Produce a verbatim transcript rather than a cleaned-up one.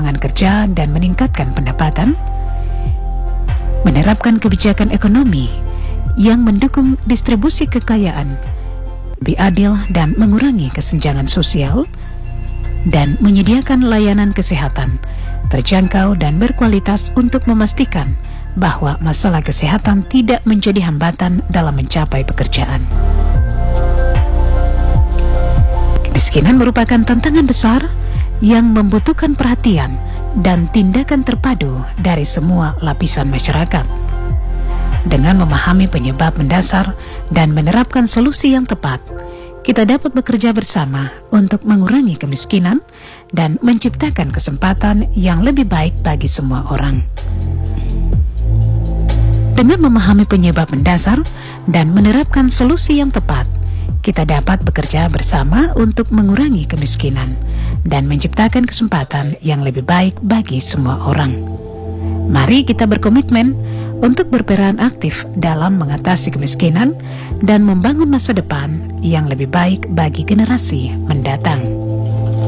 lapangan kerja dan meningkatkan pendapatan, menerapkan kebijakan ekonomi yang mendukung distribusi kekayaan, lebih adil dan mengurangi kesenjangan sosial, dan menyediakan layanan kesehatan terjangkau dan berkualitas untuk memastikan bahwa masalah kesehatan tidak menjadi hambatan dalam mencapai pekerjaan. Kemiskinan merupakan tantangan besar yang membutuhkan perhatian dan tindakan terpadu dari semua lapisan masyarakat. Dengan memahami penyebab mendasar dan menerapkan solusi yang tepat, kita dapat bekerja bersama untuk mengurangi kemiskinan dan menciptakan kesempatan yang lebih baik bagi semua orang. Dengan memahami penyebab mendasar dan menerapkan solusi yang tepat, kita dapat bekerja bersama untuk mengurangi kemiskinan dan menciptakan kesempatan yang lebih baik bagi semua orang. Mari kita berkomitmen untuk berperan aktif dalam mengatasi kemiskinan dan membangun masa depan yang lebih baik bagi generasi mendatang.